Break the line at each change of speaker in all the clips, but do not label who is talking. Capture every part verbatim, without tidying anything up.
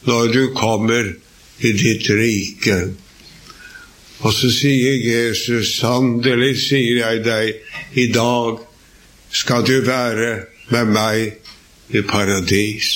når du kommer i ditt rike. Og så sier Jesus, sannelig sier jeg deg, i dag skal du være med meg i paradis.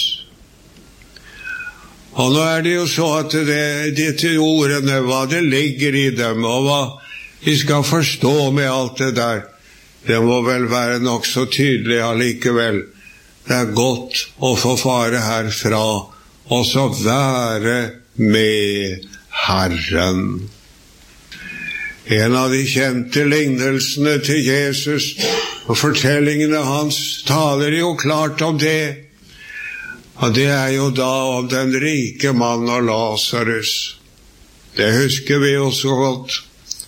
Og nå er det jo så at det, disse ordene, hva det ligger i dem, og hva vi skal forstå med alt det der, det må vel være nok så tydelig allikevel. Det er godt å få fare herfra, og så være med Herren. En av de kjente lignelsene til Jesus, og fortellingene hans taler jo klart om det. Og det er jo da om den rike mann og Lazarus. Det husker vi jo så godt.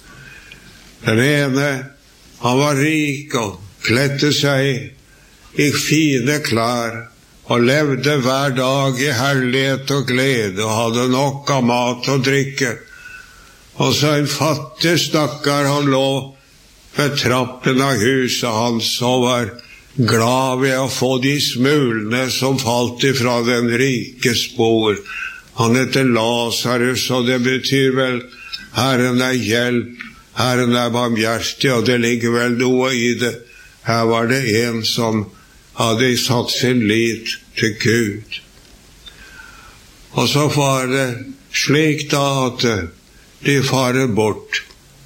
Den ene, han var rik og kledde seg i fine klær og levde hver dag i herlighet og glede og hadde nok av mat og drikke. Og så en fattig stakkar, han lå ved trappen av huset hans og var glad ved å få de smulene som falt ifra den rikes bord. Han heter Lazarus, og det betyr vel Herren er hjelp, Herren er barmhjertig, og det ligger vel noe i det. Her var det en som hadde satt sin lit til Gud. Og så var det slik da at de farer bort.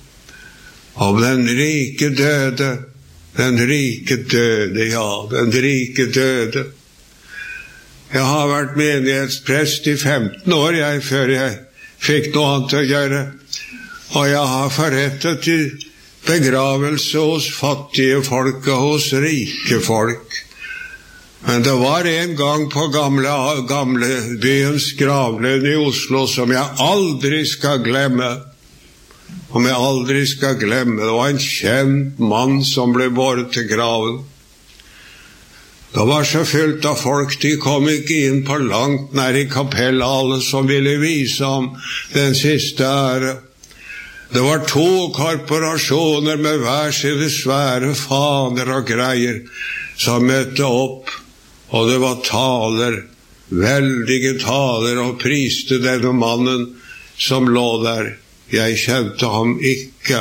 Om den rike døde, den rike døde, ja, den rike døde. Jeg har vært menighetsprest i femten år, jeg, før jeg fikk noe annet å gjøre. Og jeg har forrettet til begravelse hos fattige folk og hos rike folk. Men det var en gang på gamle, gamle byens gravlund i Oslo som jeg aldri skal glemme. Om jeg aldri skal glemme, det var en kjent mann som ble båret til graven. Det var så fullt av folk, de kom ikke inn på langt nær i kapellet, alle som ville vise ham den siste ære. Det var to korporasjoner med hver sine svære faner og greier som møtte opp, og det var taler, veldige taler, og priste denne mannen som lå der. Jeg kjente ham ikke.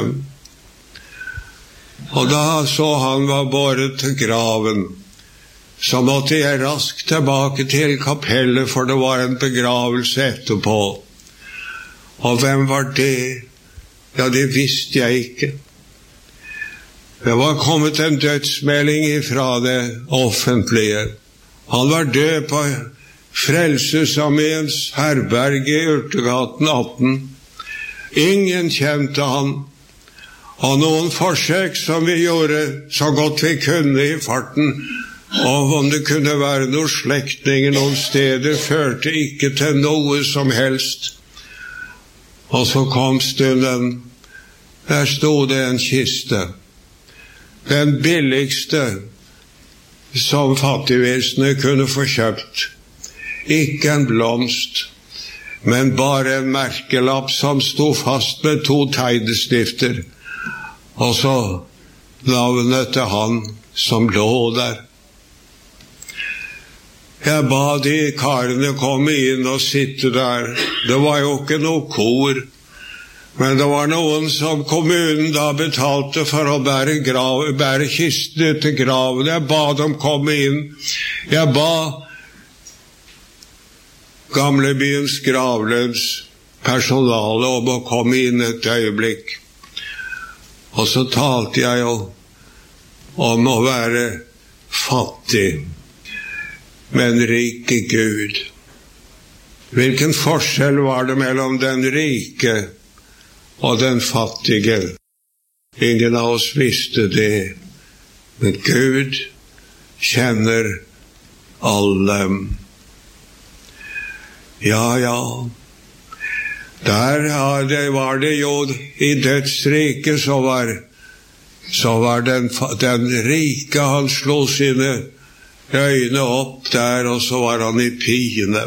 Og da så han var båret til graven, så måtte jeg raskt tilbake til kapellet, for det var en begravelse etterpå. Og hvem var det? Ja, det visste jeg ikke. Det var kommet en dødsmelding ifra det offentlige. Han var død på Frelsesarmeens herberge i Urtegaten atten. Ingen kjente han, og noen forsøk som vi gjorde så godt vi kunne i farten, og om det kunne være noen slektninger noen steder, førte ikke til noe som helst. Og så kom stunden, der stod det en kiste, den billigste som fattigvesenet kunne få kjøpt, ikke en blomst, men bare en merkelapp som stod fast med to tegnestifter, og så navnet til han som lå der. Jeg ba de karene komme inn og sitte der. Det var jo ikke noe kor, men det var noen som kommunen da betalte for å bære, grav, bære kistene til graven. Jeg ba dem komme inn. Jeg ba Gamlebyens gravlunds personale om å komme inn et øyeblikk. Og så talte jeg jo om å være fattig, men rik i Gud. Hvilken forskjell var det mellom den rike og den fattige? Ingen av oss visste det, men Gud kjenner alle. Ja, ja, der var det jo i dødsriket, så var, så var den, den rike, han slo sine øyne opp der, og så var han i pine.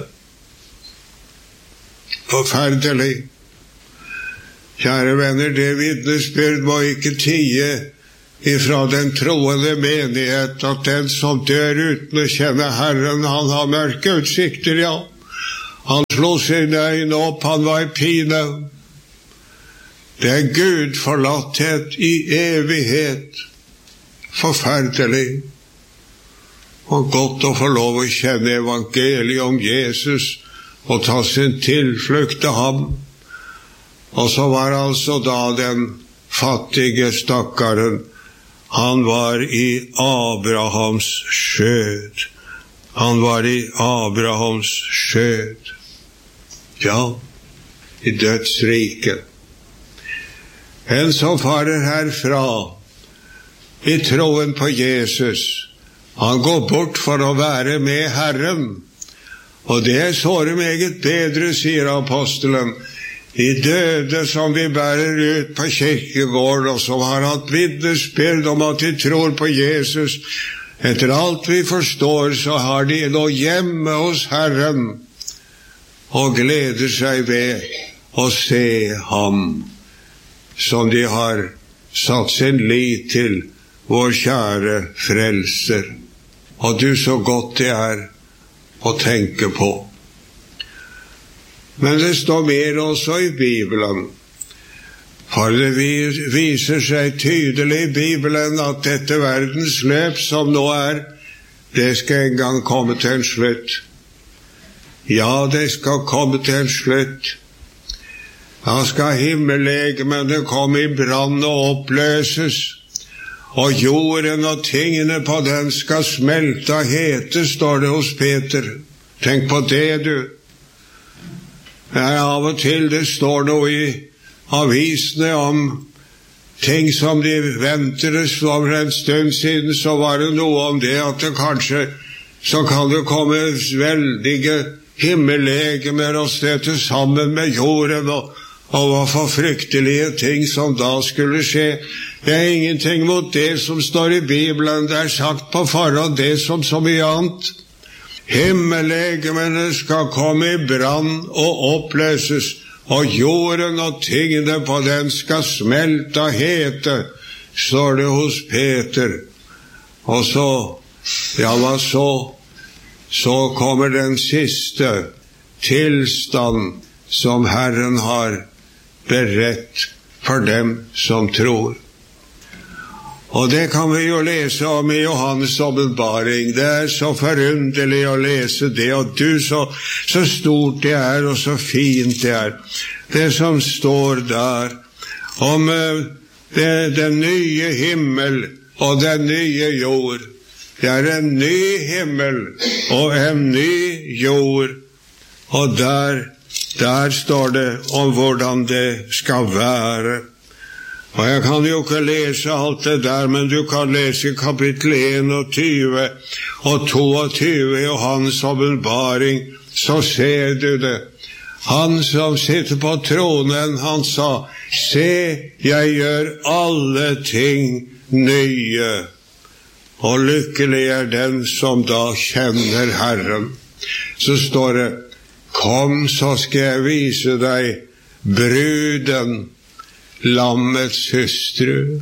Forferdelig. Kjære venner, det vitnesbyrd må ikke tie ifra den troende menighet, at den som dør uten å kjenne Herren, han har mørke utsikter, ja. Han slo sine øyne opp, han var i pine. Det er gudforlatthet i evighet. Forferdelig. Og godt å få lov å kjenne evangeliet om Jesus og ta sin tilflukt til ham. Og så var altså da den fattige stakkaren, han var i Abrahams skjød. Han var i Abrahams skjød. Ja, i dødsriket. En som farer herfra i troen på Jesus, han går bort for å være med Herren. Og det er såre meget bedre, sier apostelen, de døde som vi bærer ut på kirkegården, og som har hatt vitnesbyrd om at de tror på Jesus. Etter alt vi forstår, så har de nå hjemme hos Herren, og gleder seg ved å se ham, som de har satt sin lit til, vår kjære frelser. Og du, så godt det er å tenke på. Men det står mer også i Bibelen. For det viser seg tydelig i Bibelen at dette verdens løp som nå er, det skal en gang komme til en slutt. Ja, det skal komme til en slutt. Da skal himmellegemene komme i brann og oppløses, og jorden og tingene på den skal smelte av hete, står det hos Peter. Tenk på det, du. Ja, av og til det står noe i avisene om ting som de venter. For en stund siden så var det noe om det at det kanskje så kan det komme veldige himmellegemer og støte sammen med jorden, og, og hva for fryktelige ting som da skulle skje. Det er ingenting mot det som står i Bibelen. Det er sagt på forhånd det som så mye annet. Himmellegemene skal komme i brann og oppløses, og jorden og tingene på den skal smelte av hete, står det hos Peter. Og så, ja, hva så? Så kommer den siste tilstand som Herren har beredt for dem som tror. Og det kan vi jo lese om i Johannes åpenbaring. Det er så forunderlig å lese det, og du, så, så stort det er, og så fint det er. Det som står der om uh, det, den nye himmel og den nye jord. Det er en ny himmel og en ny jord, og der, der står det om hvordan det skal være. Og jeg kan jo ikke lese alt det der, men du kan lese kapittel enogtyve og toogtyve i Johannes åpenbaring, så ser du det. Han som sitter på tronen, han sa, se, jeg gjør alle ting nye. Og lykkelig er den som da kjenner Herren. Så står det, kom, så skal jeg vise deg bruden, lammets hustru.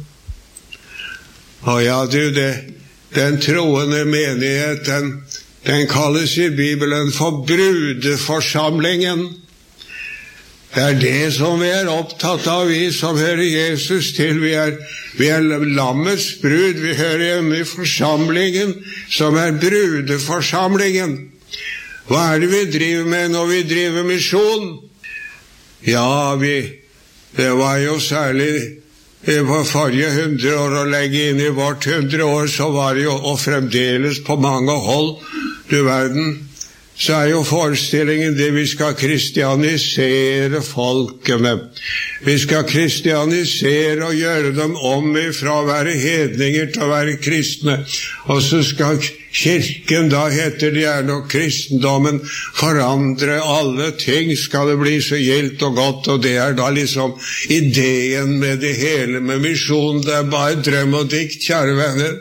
Og ja, du, det, den troende menighet, den, den kalles i Bibelen for brudeforsamlingen. Det er det som vi er opptatt av, vi som hører Jesus til. Vi er, vi er lammets brud, vi hører hjemme i forsamlingen, som er brudeforsamlingen. Hva er det vi driver med når vi driver misjon? Ja, vi Det var jo særlig på forrige hundre år å legge inn i vårt hundre år, så var det jo, og fremdeles på mange hold, du verden, så er jo forestillingen det vi skal kristianisere folkene. Vi skal kristianisere og gjøre dem om fra å være hedninger til å være kristne. Og så skal kirken, da heter det gjerne, og kristendommen forandre alle ting, skal det bli så gildt og godt, og det er da liksom ideen med det hele, med misjon. Det er bare drøm og dikt, kjære venner.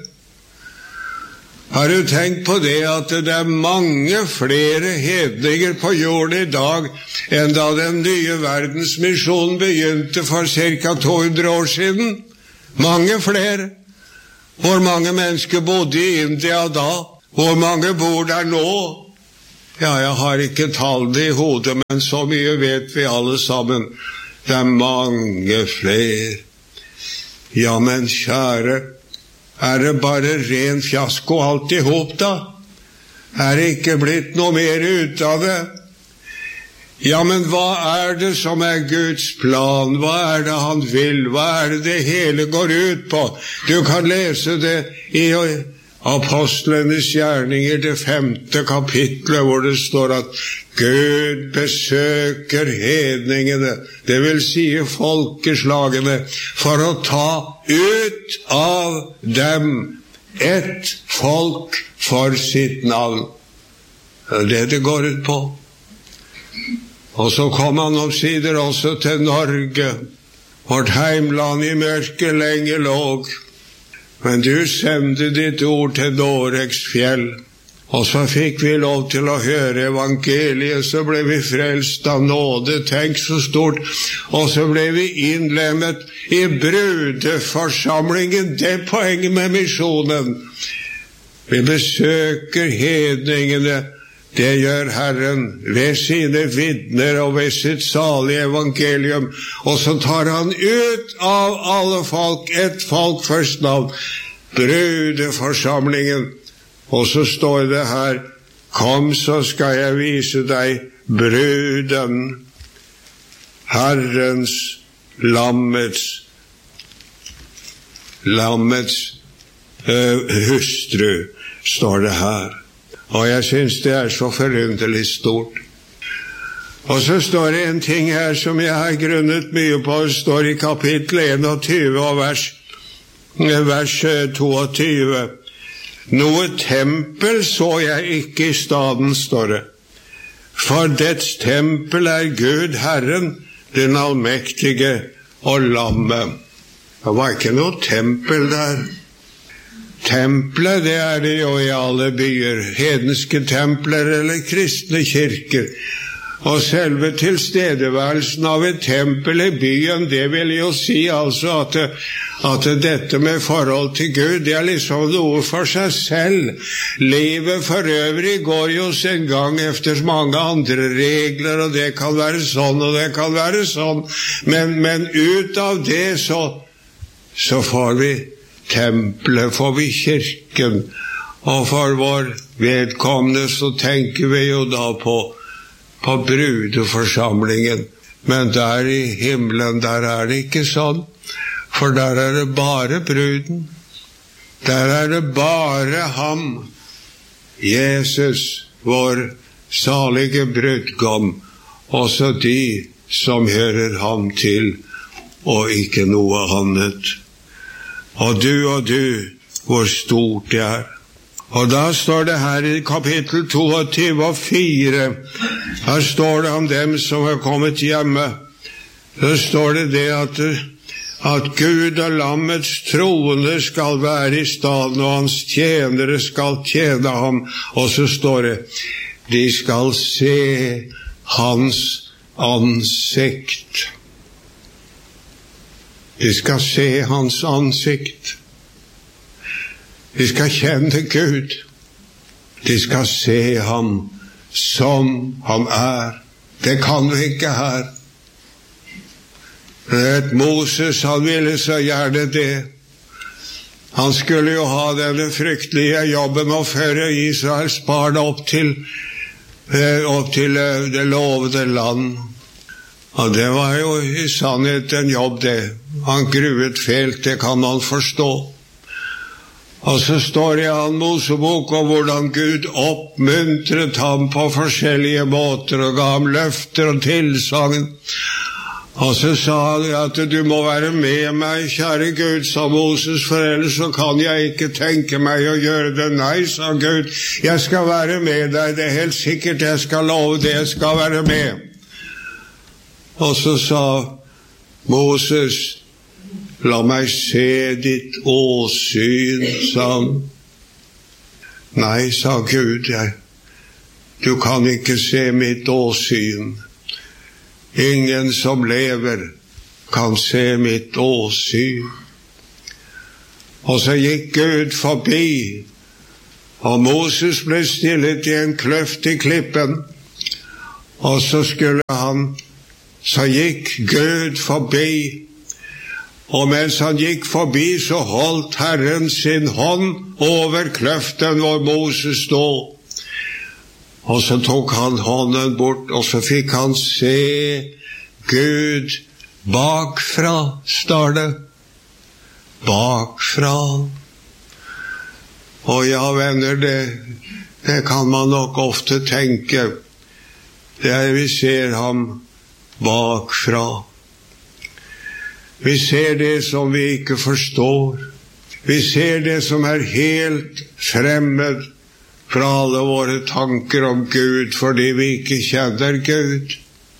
Har du tenkt på det at det er mange flere hedninger på jorden i dag enn da den nye verdensmisjonen begynte for ca. to hundre år siden? Mange flere. Hvor mange mennesker bodde i India da? Hvor mange bor der nå? Ja, jeg har ikke tallet i hodet, men så mye vet vi alle sammen. Det er mange flere. Ja, men kjære, er det bare ren fiasko alt i hop da? Er det ikke blitt noe mer ut av det? Ja, men hva er det som er Guds plan? Hva er det han vil? Hva er det det hele går ut på? Du kan lese det i Apostlenes gjerninger, det femte kapitlet, hvor det står at Gud besøker hedningene, det vil si folkeslagene, for å ta ut av dem et folk for sitt navn. Det er det det går ut på. Og så kom han omsider også til Norge, vårt heimland i mørket lenge låg. Men du sendte ditt ord til Noregs fjell, og så fikk vi lov til å høre evangeliet, så ble vi frelst av nåde, tenk så stort, og så ble vi innlemmet i brudeforsamlingen, det er poenget med misjonen. Vi besøker hedningene, det gjør Herren ved sine vitner og ved sitt salige evangelium, og så tar han ut av alle folk et folk først navn, brudeforsamlingen. Og så står det her, kom så skal jeg vise deg bruden, Herrens, lammets, lammets uh, hustru, står det her. Og jeg synes det er så forunderlig stort. Og så står det en ting her som jeg har grunnet mye på, det står i kapittel enogtyve og vers, vers toogtyve. Noe tempel så jeg ikke i staden, står det. For dets tempel er Gud Herren, den allmektige og lammet. Det var ikke noe tempel der. Tempelet, det er det jo i alle byer, hedenske templer eller kristne kirker. Og selve tilstedeværelsen av et tempel i byen, det vil jo si altså at, at dette med forhold til Gud, det er liksom noe for seg selv. Livet for øvrig går jo sin gang efter mange andre regler, og det kan være sånn, og det kan være sånn. Men, men ut av det så, så får vi tempelet, får vi kirken, og for vår vedkommende så tenker vi jo da på, på brudeforsamlingen. Men der i himmelen, der er det ikke sånn, for der er det bare bruden. Der er det bare ham, Jesus, vår salige brudgom, også de som hører ham til, og ikke noe annet. Og du og du, hvor stort det er. Og da står det her i kapittel toogtyve og fire, her står det om dem som har kommet hjemme. Da står det det at, at Gud og lammets troende skal være i staden, og hans tjenere skal tjene ham. Og så står det, de skal se hans ansikt. De skal se hans ansikt. De skal kjenne Gud. De skal se ham som han er. Det kan du ikke her. Et Moses, han ville så gjerne det. Han skulle jo ha denne fryktelige jobben å føre Israels barn opp til, opp til det lovede land. Og det var jo i sannhet en jobb det. Han gruet fælt, det kan man forstå. Og så står det i han Mosebok om hvordan Gud oppmuntret ham på forskjellige måter og ga ham løfter og tilsagn. Og så sa han at du må være med meg, kjære Gud, sa Moses, for ellers så kan jeg ikke tenke meg å gjøre det. Nei, sa Gud, jeg skal være med deg, det er helt sikkert, jeg skal love det, jeg skal være med. Og så sa Moses, la meg se ditt åsyn, sa han. Nei, sa Gud, jeg, du kan ikke se mitt åsyn. Ingen som lever kan se mitt åsyn. Og så gikk Gud forbi, Og Moses ble stillet i en kløft i klippen, og så skulle han, så gikk Gud forbi, og mens han gikk forbi, så holdt Herren sin hånd over kløften hvor Moses stod. Og så tok han hånden bort, og så fikk han se Gud bakfra, står det. Bakfra. Og ja, venner, det, det kan man nok ofte tenke. Det er vi ser ham bakfra. Vi ser det som vi ikke forstår. Vi ser det som er helt fremmed fra alle våre tanker om Gud, fordi vi ikke kjenner Gud.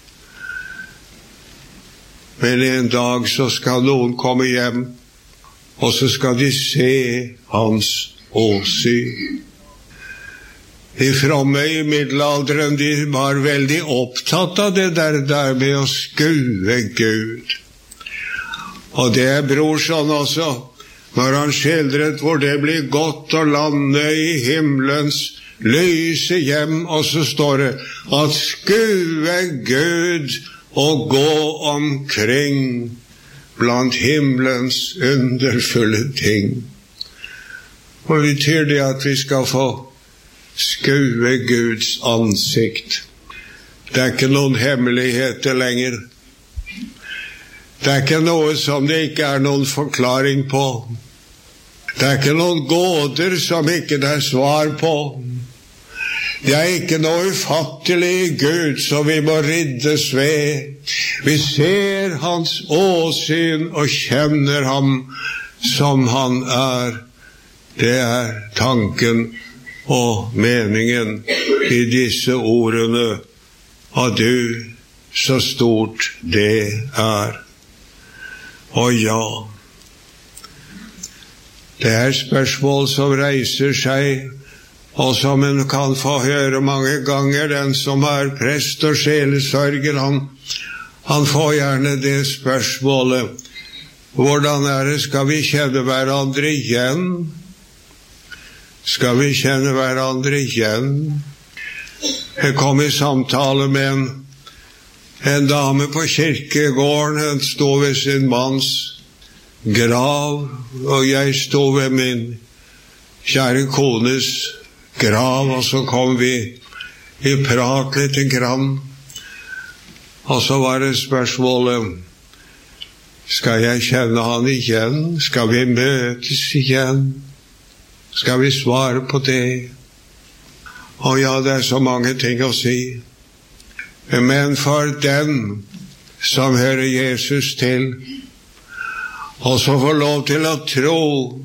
Men en dag så skal noen komme hjem, og så skal de se hans åsyn. De fromme i middelalderen, de var veldig opptatt av det der, der med å skue Gud. Og det er Brorson også, når han skildret hvor det blir godt å lande i himmelens lyse hjem, og så står det at skue Gud og gå omkring blant himmelens underfulle ting. Og det betyr det at vi skal få skue Guds ansikt. Det er ikke noen hemmeligheter lenger. Det er ikke noe som det ikke er noen forklaring på. Det er ikke noen gåter som ikke det er svar på. Det er ikke noe ufattelig i Gud som vi må riddes ved. Vi ser hans åsyn og kjenner ham som han er. Det er tanken og meningen i disse ordene, og du, så stort det er. Og ja, det er spørsmål som reiser seg, og som en kan få høre mange ganger. Den som er prest og sjelesørger, han, han får gjerne det spørsmålet: hvordan er det, skal vi kjenne hverandre igjen? Skal vi kjenne hverandre igjen? Jeg kom i samtale med en, en dame på kirkegården. Hun stod ved sin manns grav, og jeg stod ved min kjære kones grav, og så kom vi i prat litt grann. Og så var det spørsmålet: skal jeg kjenne han igjen? Skal vi møtes igjen? Skal vi svare på det? Og ja, det er så mange ting å si. Men for den som hører Jesus til, og så får lov til å tro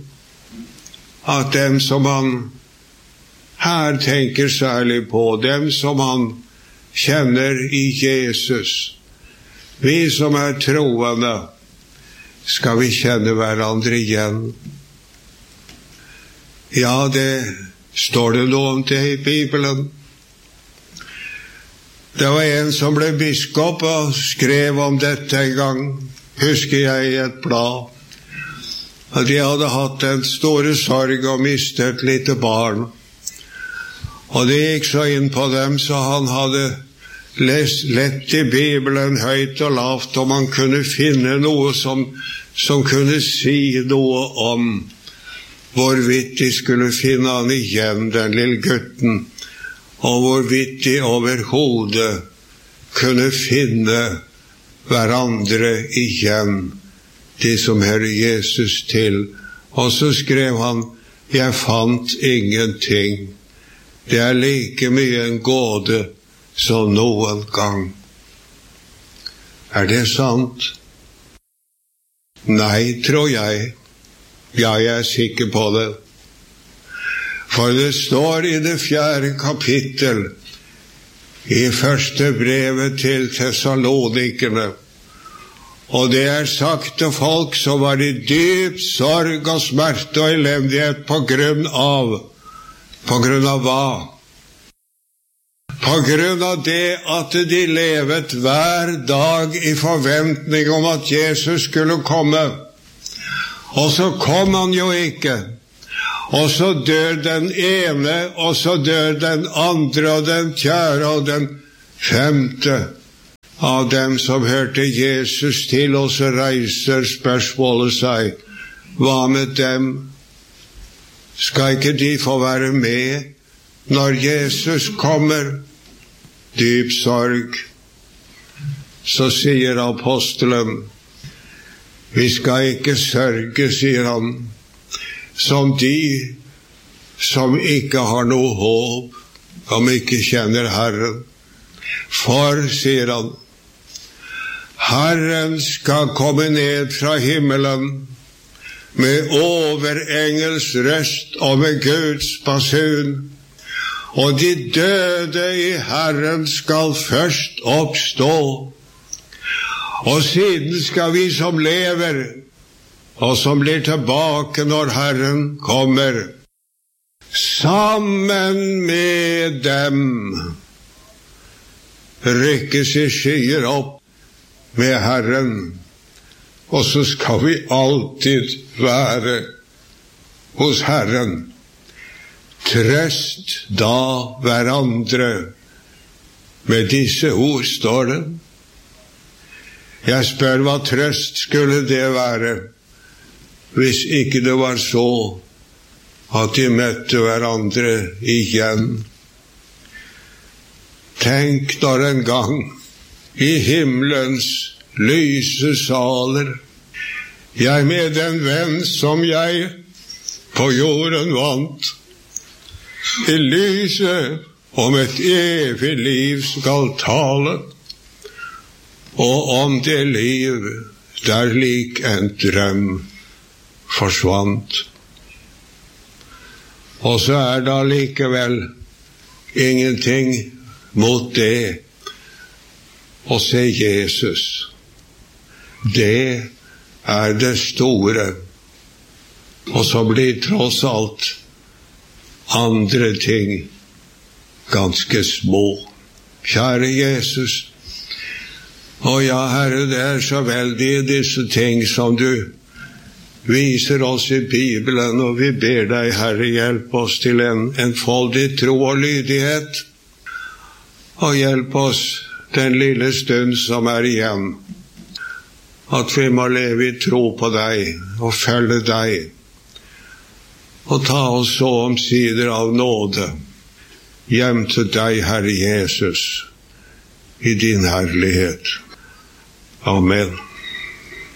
at dem som han her tenker særlig på, dem som han kjenner i Jesus, vi som er troende, skal vi kjenne hverandre igjen. Ja, det står det noe om det i Bibelen. Det var en som ble biskop og skrev om dette en gang, husker jeg, i et blad. At de hadde hatt en store sorg og mistet et lite barn. Og det gikk så inn på dem, så han hadde lest lett i Bibelen høyt og lavt, og man kunne finne noe som, som kunne si noe om hvorvidt de skulle finne han igjen, den lille gutten, og hvorvidt de overhodet kunne finne hverandre igjen, de som hører Jesus til. Og så skrev han: jeg fant ingenting. Det er like mye en gåte som noen gang. Er det sant? Nei, tror jeg. Ja, jeg er sikker på det. For det står i det fjerde kapittel i første brevet til Thessalonikerne, og det er sagt til folk som var i dyp sorg og smerte og elendighet på grunn av på grunn av hva? På grunn av det at de levet hver dag i forventning om at Jesus skulle komme. Og så kom han jo ikke. Og så dør den ene, og så dør den andre, og den fjerde, og den femte av dem som hørte Jesus til, og så reiser spørsmålet seg, hva med dem? Skal ikke de få være med når Jesus kommer? Dyp sorg. Så sier apostelen, vi skal ikke sørge, sier han, som de som ikke har noe håp, som ikke kjenner Herren. For, sier han, Herren skal komme ned fra himmelen med overengels røst og med Guds basun, og de døde i Herren skal først oppstå, og siden skal vi som lever og som blir tilbake når Herren kommer, sammen med dem rykkes i skyer opp med Herren, og så skal vi alltid være hos Herren. Trøst da hverandre. Med disse ord står det. Jeg spør, hva trøst skulle det være, hvis ikke det var så at de møtte hverandre igjen. Tenk når en gang i himmelens lyse saler jeg med en venn som jeg på jorden vant, i lyset om et evig liv skal tale, og om det liv der lik en drøm forsvant. Og så er det likevel ingenting mot det å se Jesus. Det er det store, og så blir tross alt andre ting ganske små. Kjære Jesus, å ja, Herre, det er så veldig disse ting som du viser oss i Bibelen, og vi ber deg, Herre, hjelp oss til en enfoldig tro og lydighet, og hjelp oss den lille stund som er igjen, at vi må leve i tro på deg og følge deg, og ta oss så omsider av nåde hjem til deg, Herre Jesus, i din herlighet. Amen.